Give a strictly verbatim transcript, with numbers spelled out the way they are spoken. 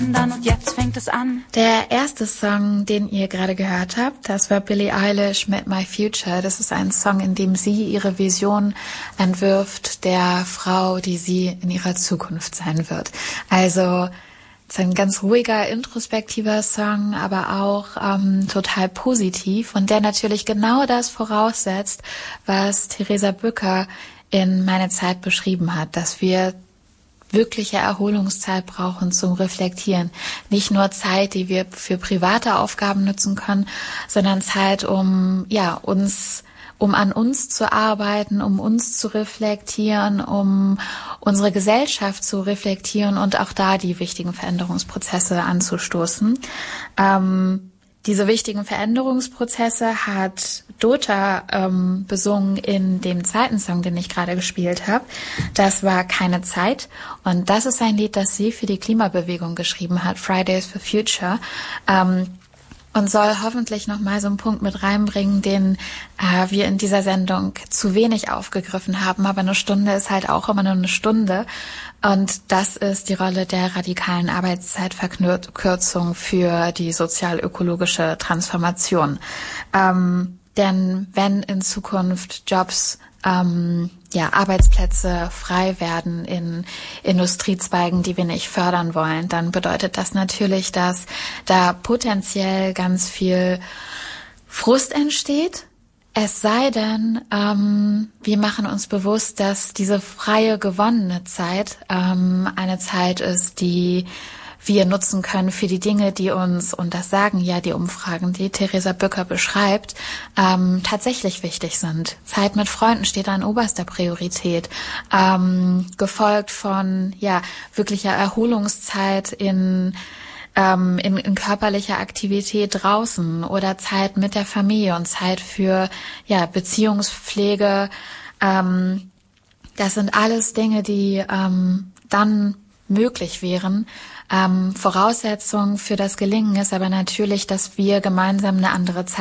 Und jetzt fängt es an. Der erste Song, den ihr gerade gehört habt, das war Billie Eilish mit My Future. Das ist ein Song, in dem sie ihre Vision entwirft der Frau, die sie in ihrer Zukunft sein wird. Also es ist ein ganz ruhiger, introspektiver Song, aber auch ähm, total positiv und der natürlich genau das voraussetzt, was Theresa Bücker in Meine Zeit beschrieben hat, dass wir wirkliche Erholungszeit brauchen zum Reflektieren. Nicht nur Zeit, die wir für private Aufgaben nutzen können, sondern Zeit, um ja uns, um an uns zu arbeiten, um uns zu reflektieren, um unsere Gesellschaft zu reflektieren und auch da die wichtigen Veränderungsprozesse anzustoßen. Ähm, Diese wichtigen Veränderungsprozesse hat Dota ähm, besungen in dem zweiten Song, den ich gerade gespielt habe. Das war Keine Zeit. Und das ist ein Lied, das sie für die Klimabewegung geschrieben hat, Fridays for Future. Ähm, und soll hoffentlich nochmal so einen Punkt mit reinbringen, den äh, wir in dieser Sendung zu wenig aufgegriffen haben. Aber eine Stunde ist halt auch immer nur eine Stunde. Und das ist die Rolle der radikalen Arbeitszeitverkürzung für die sozial-ökologische Transformation. Ähm, denn wenn in Zukunft Jobs, ähm, ja, Arbeitsplätze frei werden in Industriezweigen, die wir nicht fördern wollen, dann bedeutet das natürlich, dass da potenziell ganz viel Frust entsteht. Es sei denn, ähm, wir machen uns bewusst, dass diese freie, gewonnene Zeit ähm, eine Zeit ist, die wir nutzen können für die Dinge, die uns, und das sagen ja die Umfragen, die Theresa Bücker beschreibt, ähm, tatsächlich wichtig sind. Zeit mit Freunden steht an oberster Priorität, ähm, gefolgt von ja wirklicher Erholungszeit in Ähm, in, in körperlicher Aktivität draußen oder Zeit mit der Familie und Zeit für ja Beziehungspflege. Ähm, das sind alles Dinge, die ähm, dann möglich wären. Ähm, Voraussetzung für das Gelingen ist aber natürlich, dass wir gemeinsam eine andere Zeit